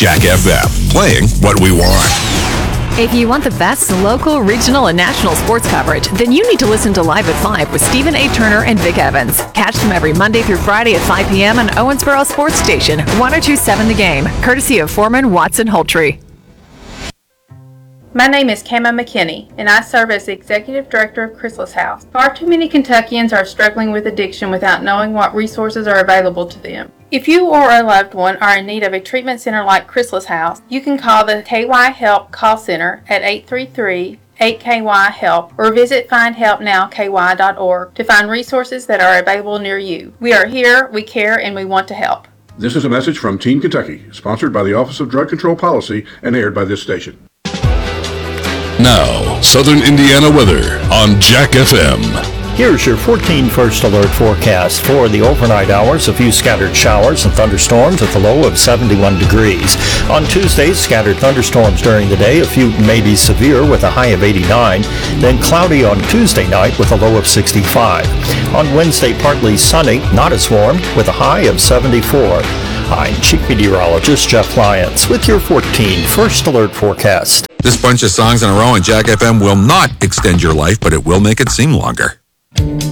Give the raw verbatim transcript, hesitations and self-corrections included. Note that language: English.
Jack F M, playing what we want. If you want the best local, regional, and national sports coverage, then you need to listen to Live at five with Stephen A. Turner and Vic Evans. Catch them every Monday through Friday at five p.m. on Owensboro Sports Station, one oh two point seven The Game, courtesy of Foreman, Watson, Holtree. My name is Kama McKinney, and I serve as the Executive Director of Chrysalis House. Far too many Kentuckians are struggling with addiction without knowing what resources are available to them. If you or a loved one are in need of a treatment center like Chrysalis House, you can call the K Y Help call center at eight three three, eight K Y HELP or visit find help now K Y dot org to find resources that are available near you. We are here, we care, and we want to help. This is a message from Teen Kentucky, sponsored by the Office of Drug Control Policy and aired by this station. Now, Southern Indiana weather on Jack F M. Here's your fourteen First Alert forecast for the overnight hours. A few scattered showers and thunderstorms with a low of seventy-one degrees. On Tuesday, scattered thunderstorms during the day. A few may be severe with a high of eighty-nine. Then cloudy on Tuesday night with a low of sixty-five. On Wednesday, partly sunny, not as warm, with a high of seventy-four. I'm Chief Meteorologist Jeff Lyons with your fourteen First Alert forecast. This bunch of songs in a row on Jack F M will not extend your life, but it will make it seem longer.